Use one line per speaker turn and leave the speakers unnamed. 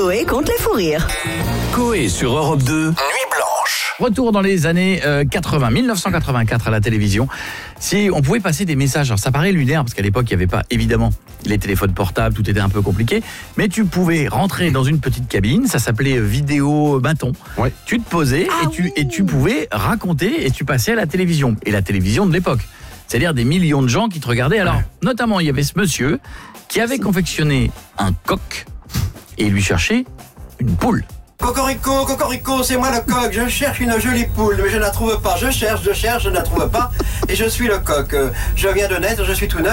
Coé contre les fous rires.
Coé sur Europe 2, Nuit Blanche.
Retour dans les années 80, 1984 à la télévision. Si on pouvait passer des messages, alors ça paraît lunaire parce qu'à l'époque il n'y avait pas évidemment les téléphones portables, tout était un peu compliqué, mais tu pouvais rentrer dans une petite cabine, ça s'appelait vidéo bâton. Ouais. Tu te posais et tu pouvais raconter et tu passais à la télévision, et la télévision de l'époque. C'est-à-dire des millions de gens qui te regardaient. Alors, notamment, il y avait ce monsieur qui avait confectionné un coq et il lui cherchait une poule.
Cocorico, cocorico, c'est moi le coq, je cherche une jolie poule, mais je ne la trouve pas. Je cherche, je ne la trouve pas, et je suis le coq. Je viens de naître, je suis tout neuf.